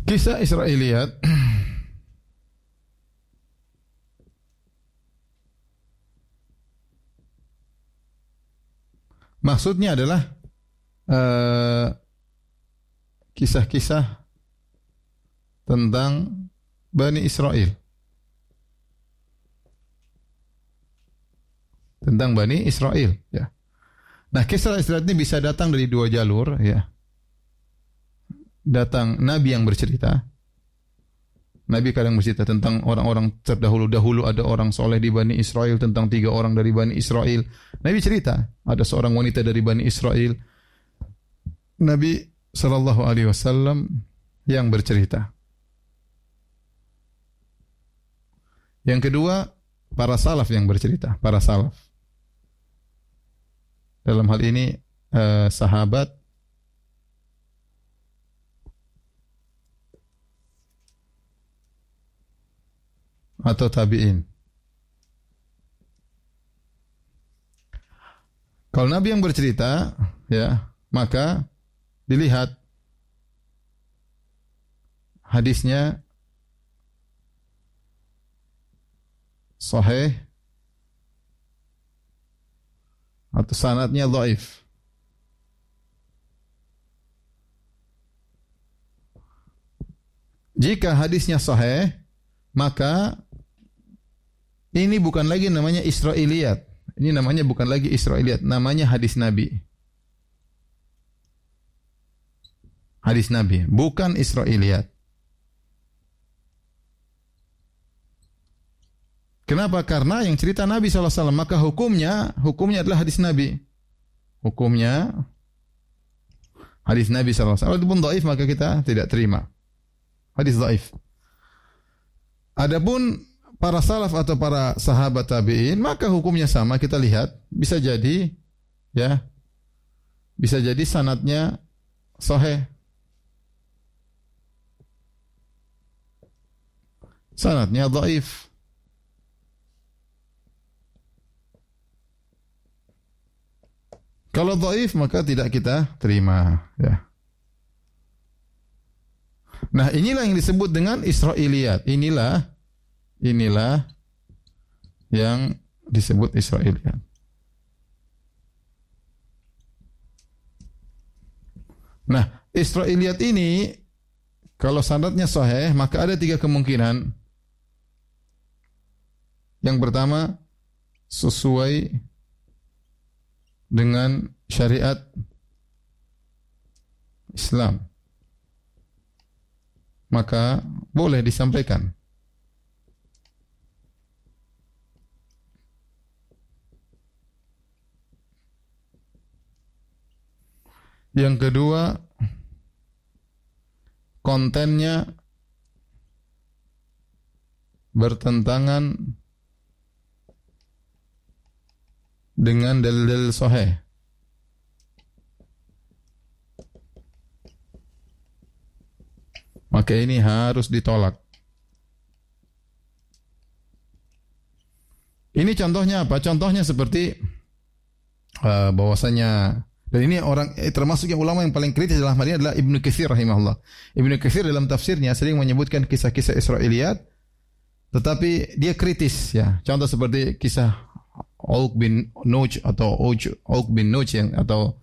Kisah Israiliyat maksudnya adalah kisah-kisah tentang Bani Israel. Tentang Bani Israel, ya. Nah, kisah Israiliyat ini bisa datang dari dua jalur, ya. Datang Nabi yang bercerita. Nabi kadang bercerita tentang orang-orang terdahulu-dahulu, ada orang soleh di Bani Israel, tentang 3 orang dari Bani Israel. Nabi cerita, ada seorang wanita dari Bani Israel. Nabi SAW yang bercerita. Yang kedua, para salaf yang bercerita, para salaf. Dalam hal ini sahabat atau tabi'in. Kalau Nabi yang bercerita, ya, maka dilihat hadisnya sahih atau sanadnya dhaif. Jika hadisnya sahih, maka ini bukan lagi namanya Israiliyat. Ini namanya bukan lagi Israiliyat, namanya hadis Nabi. Hadis Nabi, bukan Israiliyat. Kenapa? Karena yang cerita Nabi SAW, maka hukumnya adalah hadis Nabi. Hukumnya hadis Nabi SAW. Kalau itu pun dhaif, maka kita tidak terima. Hadis dhaif. Adapun para salaf atau para sahabat tabi'in, maka hukumnya sama. Kita lihat, bisa jadi, ya, bisa jadi sanadnya sahih, sanadnya dhaif. Kalau dhaif maka tidak kita terima, ya. Nah, inilah yang disebut dengan Israiliyat. Inilah yang disebut Israiliyat. Nah, Israiliyat ini kalau sanadnya sahih, maka ada 3 kemungkinan. Yang pertama, sesuai dengan syariat Islam, maka boleh disampaikan. Yang kedua, kontennya bertentangan dengan dalil-dalil sahih. Maka ini harus ditolak. Ini contohnya apa? Contohnya seperti bahwasanya, dan ini orang termasuk yang ulama yang paling kritis dalam hal ini adalah Ibnu Katsir rahimahullah. Ibnu Katsir dalam tafsirnya sering menyebutkan kisah-kisah Israiliyat, tetapi dia kritis, ya. Contoh seperti kisah Uq bin Nuj atau Uq bin Nuj yang atau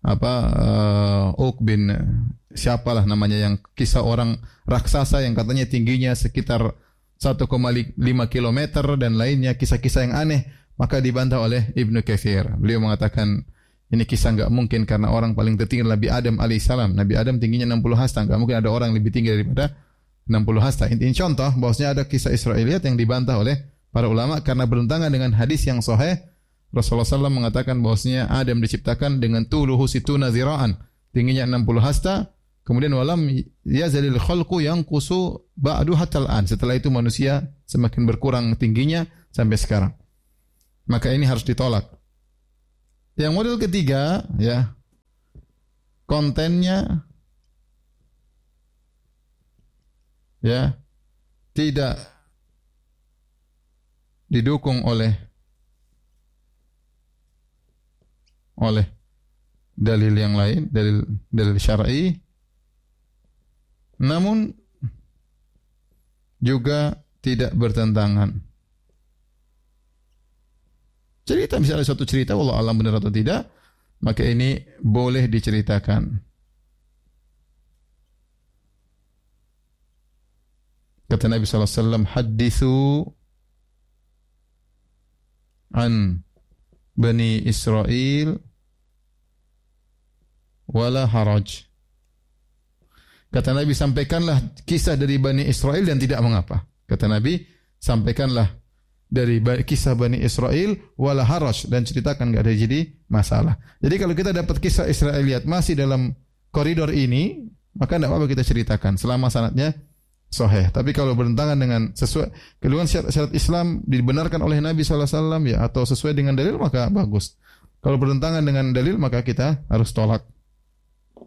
Uq bin siapalah namanya, yang kisah orang raksasa yang katanya tingginya sekitar 1,5 kilometer dan lainnya, kisah-kisah yang aneh, maka dibantah oleh Ibnu Katsir. Beliau mengatakan ini kisah enggak mungkin karena orang paling tertinggi Nabi Adam alaihissalam. Nabi Adam tingginya 60 hasta, enggak mungkin ada orang lebih tinggi daripada 60 hasta. Ini contoh bahwasanya ada kisah Israiliyat yang dibantah oleh para ulama karena bertentangan dengan hadis yang sahih. Rasulullah SAW mengatakan bahwasanya Adam diciptakan dengan tuluhu situna zira'an, tingginya 60 hasta. Kemudian walam yazalil khalqu yanqusu ba'du hatta al-an. Setelah itu manusia semakin berkurang tingginya sampai sekarang. Maka ini harus ditolak. Yang model ketiga, ya, kontennya, ya, tidak didukung oleh dalil yang lain, dalil syar'i, namun juga tidak bertentangan. Cerita misalnya suatu cerita, wallahu alam benar atau tidak, maka ini boleh diceritakan. Kata Nabi SAW, hadithu an Bani Israel wala haraj. Kata Nabi, sampaikanlah kisah dari Bani Israel dan tidak mengapa. Kata Nabi, sampaikanlah dari kisah Bani Israel wala haraj, dan ceritakan enggak ada jadi masalah. Jadi kalau kita dapat kisah Israiliyat masih dalam koridor ini, maka tidak apa-apa kita ceritakan selama sanadnya sahih. Tapi kalau bertentangan dengan sesuai kedua syarat Islam dibenarkan oleh Nabi SAW ya, atau sesuai dengan dalil, maka bagus. Kalau bertentangan dengan dalil, maka kita harus tolak.